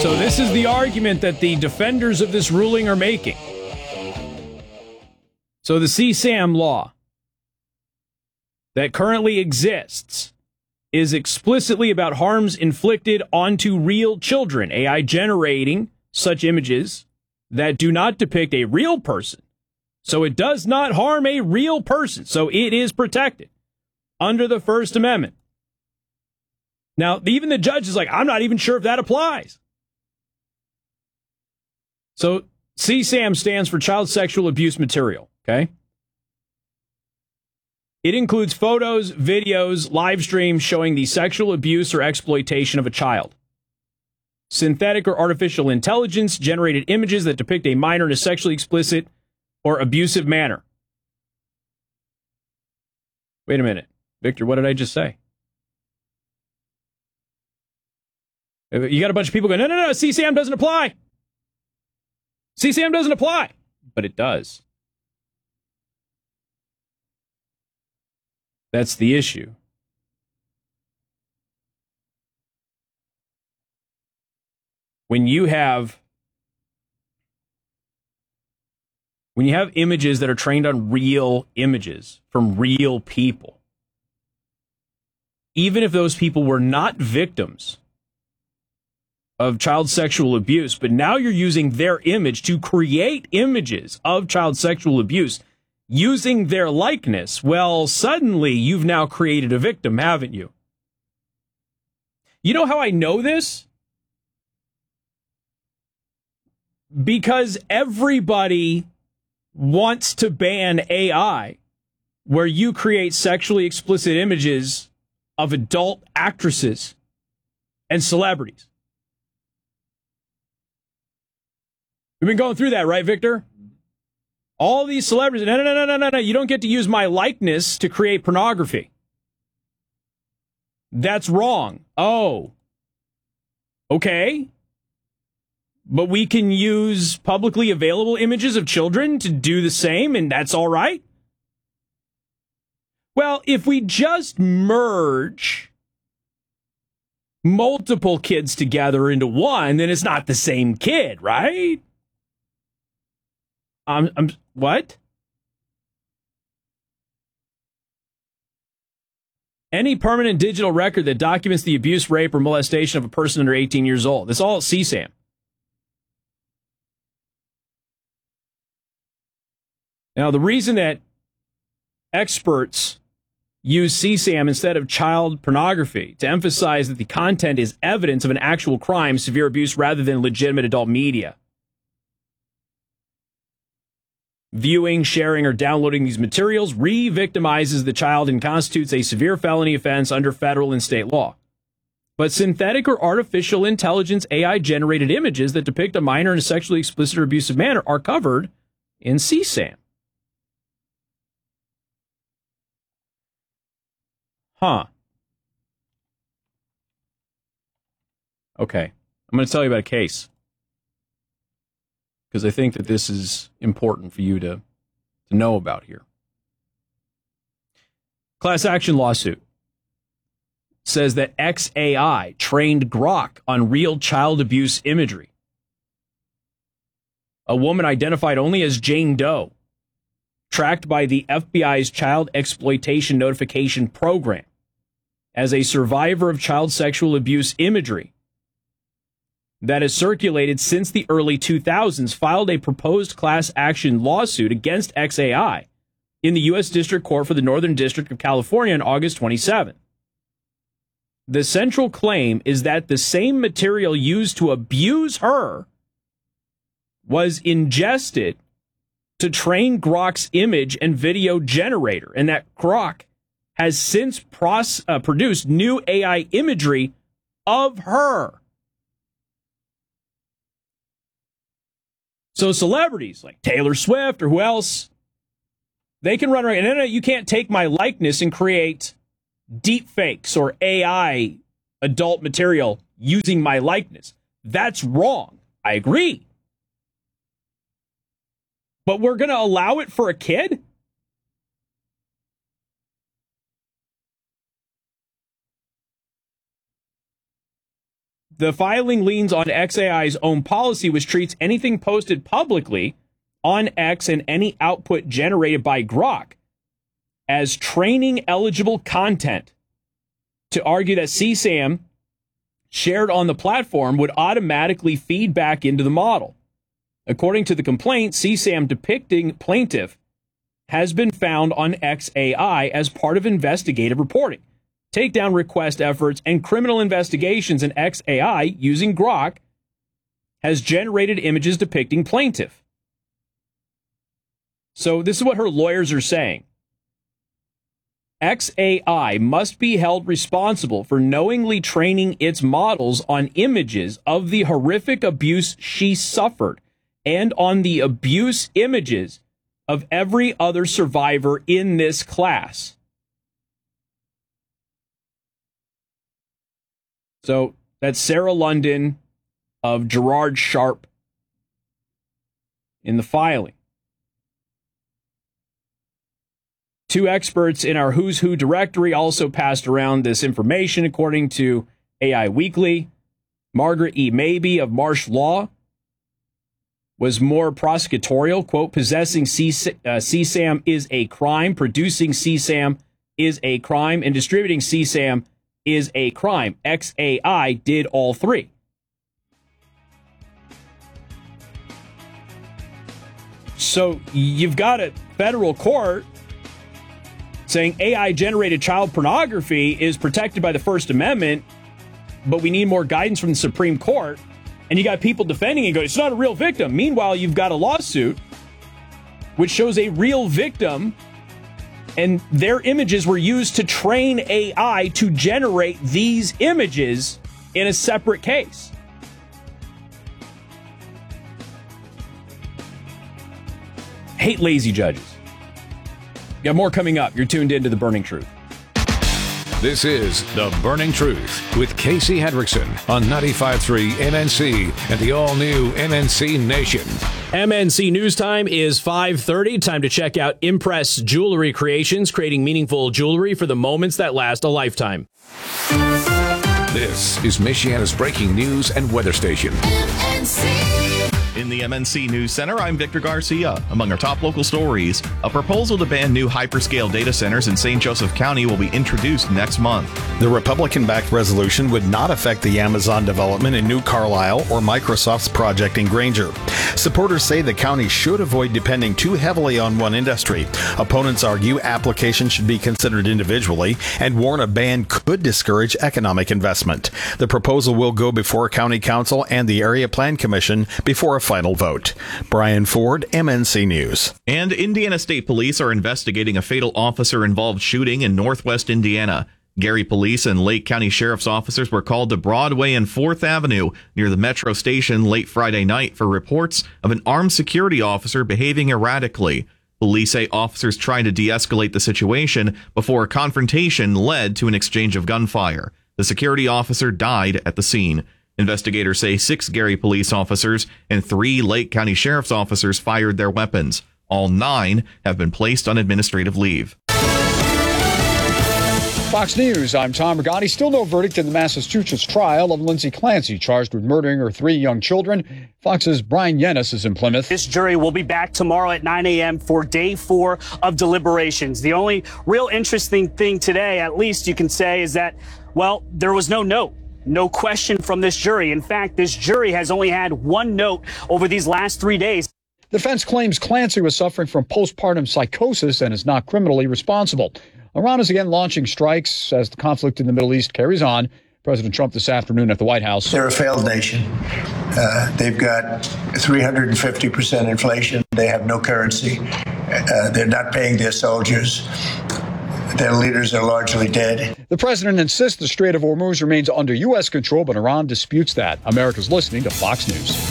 So this is the argument that the defenders of this ruling are making. So the CSAM law that currently exists is explicitly about harms inflicted onto real children, AI generating such images that do not depict a real person. So it does not harm a real person. So it is protected under the First Amendment. Now, even the judge is like, I'm not even sure if that applies. So CSAM stands for Child Sexual Abuse Material, okay? It includes photos, videos, live streams showing the sexual abuse or exploitation of a child. Synthetic or artificial intelligence generated images that depict a minor in a sexually explicit or abusive manner. Wait a minute. Victor, what did I just say? You got a bunch of people going, no, CSAM doesn't apply. CSAM doesn't apply. But it does. That's the issue. When you have images that are trained on real images from real people, even if those people were not victims of child sexual abuse, but now you're using their image to create images of child sexual abuse using their likeness, well, suddenly you've now created a victim, haven't you? You know how I know this? Because everybody wants to ban AI, where you create sexually explicit images of adult actresses and celebrities. We've been going through that, right, Victor? All these celebrities, no, you don't get to use my likeness to create pornography. That's wrong. Oh, okay. But we can use publicly available images of children to do the same, and that's all right? Well, if we just merge multiple kids together into one, then it's not the same kid, right? What? Any permanent digital record that documents the abuse, rape, or molestation of a person under 18 years old. That's all CSAM. Now, the reason that experts use CSAM instead of child pornography to emphasize that the content is evidence of an actual crime, severe abuse, rather than legitimate adult media. Viewing, sharing, or downloading these materials re-victimizes the child and constitutes a severe felony offense under federal and state law. But synthetic or artificial intelligence AI-generated images that depict a minor in a sexually explicit or abusive manner are covered in CSAM. Huh. Okay. I'm going to tell you about a case, because I think that this is important for you to know about here. Class action lawsuit says that XAI trained Grok on real child abuse imagery. A woman identified only as Jane Doe, tracked by the FBI's Child Exploitation Notification Program as a survivor of child sexual abuse imagery that has circulated since the early 2000s, filed a proposed class action lawsuit against XAI in the U.S. District Court for the Northern District of California on August 27th. The central claim is that the same material used to abuse her was ingested to train Grok's image and video generator, and that Grok has since produced new AI imagery of her. So celebrities like Taylor Swift or who else, they can run around, no, you can't take my likeness and create deep fakes or AI adult material using my likeness. That's wrong. I agree. But we're going to allow it for a kid? The filing leans on XAI's own policy, which treats anything posted publicly on X and any output generated by Grok as training-eligible content, to argue that CSAM shared on the platform would automatically feed back into the model. According to the complaint, CSAM depicting plaintiff has been found on XAI as part of investigative reporting, takedown request efforts, and criminal investigations. In XAI using Grok has generated images depicting plaintiff. So this is what her lawyers are saying. XAI must be held responsible for knowingly training its models on images of the horrific abuse she suffered and on the abuse images of every other survivor in this class. So that's Sarah London of Gerard Sharp in the filing. Two experts in our Who's Who directory also passed around this information, according to AI Weekly. Margaret E. Mabey of Marsh Law was more prosecutorial. Quote, possessing CSAM is a crime, producing CSAM is a crime, and distributing CSAM is a crime. XAI did all three. So you've got a federal court saying AI-generated child pornography is protected by the First Amendment, but we need more guidance from the Supreme Court. And you got people defending it and go, it's not a real victim. Meanwhile, you've got a lawsuit which shows a real victim, and their images were used to train AI to generate these images in a separate case. Hate lazy judges. Got more coming up. You're tuned into The Burning Truth. This is The Burning Truth with Casey Hendrickson on 95.3 MNC and the all-new MNC Nation. MNC News Time is 5:30. Time to check out Impress Jewelry Creations, creating meaningful jewelry for the moments that last a lifetime. This is Michiana's breaking news and weather station. In the MNC News Center, I'm Victor Garcia. Among our top local stories, a proposal to ban new hyperscale data centers in St. Joseph County will be introduced next month. The Republican-backed resolution would not affect the Amazon development in New Carlisle or Microsoft's project in Granger. Supporters say the county should avoid depending too heavily on one industry. Opponents argue applications should be considered individually and warn a ban could discourage economic investment. The proposal will go before County Council and the Area Plan Commission before a final vote. Brian Ford, MNC News. And Indiana State Police are investigating a fatal officer-involved shooting in northwest Indiana. Gary Police and Lake County Sheriff's officers were called to Broadway and 4th Avenue near the Metro station late Friday night for reports of an armed security officer behaving erratically. Police say officers tried to de-escalate the situation before a confrontation led to an exchange of gunfire. The security officer died at the scene. Investigators say 6 Gary Police officers and 3 Lake County Sheriff's officers fired their weapons. All 9 have been placed on administrative leave. Fox News, I'm Tom Rigotti. Still no verdict in the Massachusetts trial of Lindsay Clancy, charged with murdering her 3 young children. Fox's Brian Yennis is in Plymouth. This jury will be back tomorrow at 9 a.m. for day 4 of deliberations. The only real interesting thing today, at least you can say, is that, well, there was no note. No question from this jury. In fact, this jury has only had 1 note over these last 3 days. The defense claims Clancy was suffering from postpartum psychosis and is not criminally responsible. Iran is again launching strikes as the conflict in the Middle East carries on. President Trump this afternoon at the White House. They're a failed nation. They've got 350% inflation. They have no currency. They're not paying their soldiers. Their leaders are largely dead. The president insists the Strait of Hormuz remains under U.S. control, but Iran disputes that. America's listening to Fox News.